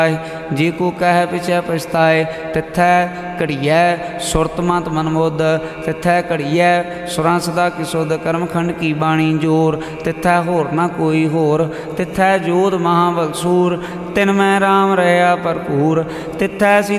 जे को कह पिछै पछताए। तिथै घड़ियै सुरत मत मनमुद, तिथै घड़ियै सुरां सदा किसुद। कर्मखंड की बाणी जोर, तिथै होर ना कोई होर। तिथै जोध महाबलसूर, तिन मैं राम रहा भरपूर। तिथै